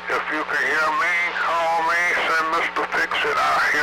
If you can hear me, call me, send Mr. Fix-It out here.